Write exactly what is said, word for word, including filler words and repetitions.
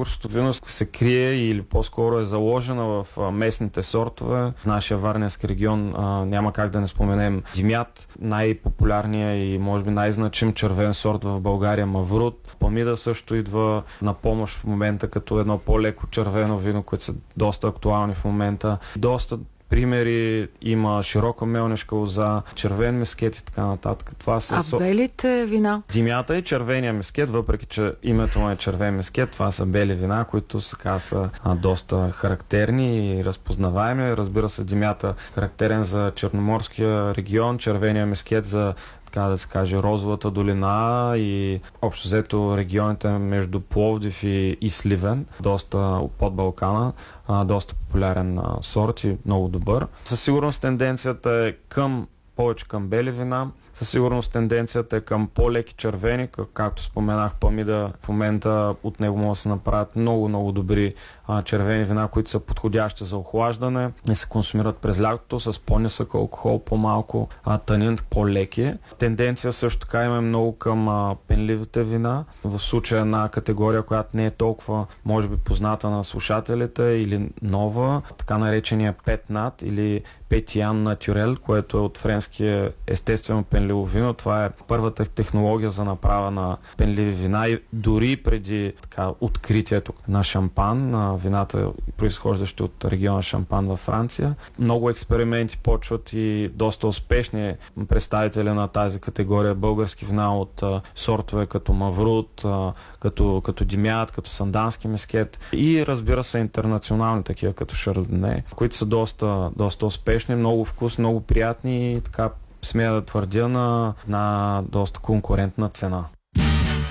българското вино се крие или по-скоро е заложена в местните сортове. В нашия Варненски регион а, няма как да не споменем Димят, най-популярният и може би най-значим червен сорт в България Маврут. Памида също идва на помощ в момента като едно по-леко червено вино, които са доста актуални в момента. Доста примери има широка мелнишка лоза, червен мескет и така нататък. Това са а со... белите вина? Димята и червения мескет, въпреки че името му е червен мескет, това са бели вина, които сега са а, доста характерни и разпознаваеми. Разбира се, димята характерен за Черноморския регион, червения мескет за, така да се каже, Розовата долина и общо взето регионите между Пловдив и, и Сливен, доста под Балкана, а, доста популярен а, сорт и много добър. Със сигурност тенденцията е към повече към бели вина. Със сигурност тенденцията е към по-леки червени, както споменах, Памида в момента от него могат да се направят много-много добри а, червени вина, които са подходящи за охлаждане и се консумират през лятото с по-нисък алкохол, по-малко а, танин, по-леки. Тенденция също така има много към а, пенливите вина. В случая една категория, която не е толкова, може би, позната на слушателите или нова, така наречения пет над или Петиян Натюрел, което е от френския естествено пенливо вино. Това е първата технология за направа на пенливи вина и дори преди така, откритието на шампан, на вината, произхождащи от региона Шампан във Франция. Много експерименти почват и доста успешни представители на тази категория български вина от а, сортове като Маврут, а, като, като Димят, като Сандански мескет и разбира се интернационални такива като Шардоне, които са доста, доста успешни, много вкус, много приятни и така смея да твърдя на, на доста конкурентна цена.